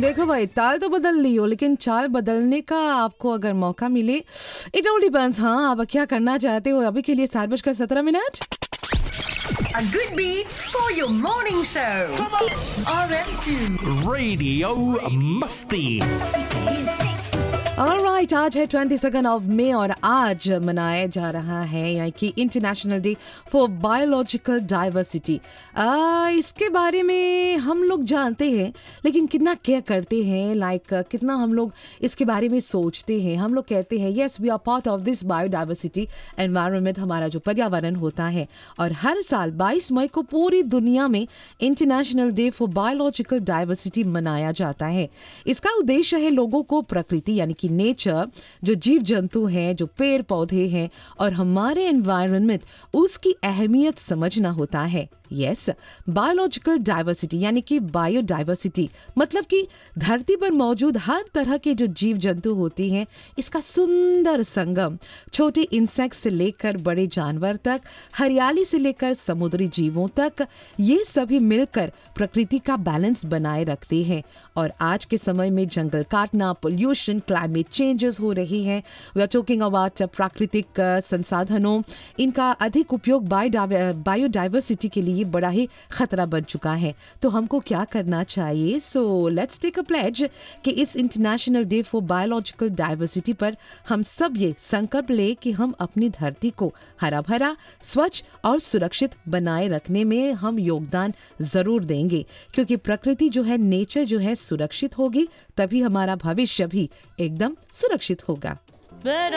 देखो भाई, ताल तो बदल ली हो लेकिन चाल बदलने का आपको अगर मौका मिले, इट ऑल डिपेंड्स। हाँ, आप क्या करना चाहते हो अभी के लिए? 7:17। A good beat for your morning show. RM2. Radio Musty. Alright, आज है 22 ऑफ मई और आज मनाया जा रहा है यानी कि international day for biological diversity. इसके बारे में हम लोग जानते हैं लेकिन कितना केयर करते हैं, कितना हम लोग इसके बारे में सोचते हैं। हम लोग कहते हैं yes we are part of this biodiversity environment, हमारा जो पर्यावरण होता है। और हर साल 22 मई को पूरी दुनिया में international day for biological diversity मनाया जाता है। इसका उद्देश्य है लोगों को प्रकृति यानी कि नेचर, जो जीव जंतु हैं, जो पेड़ पौधे हैं और हमारे एनवायरनमेंट, उसकी अहमियत समझना होता है। यस, बायोलॉजिकल डाइवर्सिटी यानी कि बायोडाइवर्सिटी मतलब कि धरती पर मौजूद हर तरह के जो जीव जंतु होती हैं, इसका सुंदर संगम, छोटे इंसेक्ट से लेकर बड़े जानवर तक, हरियाली से लेकर समुद्री जीवों तक, ये सभी मिलकर प्रकृति का बैलेंस बनाए रखते हैं। और आज के समय में जंगल काटना, पोल्यूशन, क्लाइमेट चेंजेस हो रही हैं। वी आर टॉकिंग अबाउट प्राकृतिक संसाधनों, इनका अधिक उपयोग बायोडाइवर्सिटी के लिए बड़ा ही खतरा बन चुका है। तो हमको क्या करना चाहिए? So let's take a pledge कि इस international day for biological diversity पर हम सब ये संकल्प ले कि हम अपनी धरती को हरा भरा, स्वच्छ और सुरक्षित बनाए रखने में हम योगदान जरूर देंगे, क्योंकि प्रकृति जो है, नेचर जो है सुरक्षित होगी तभी हमारा भविष्य भी एकदम सुरक्षित होगा।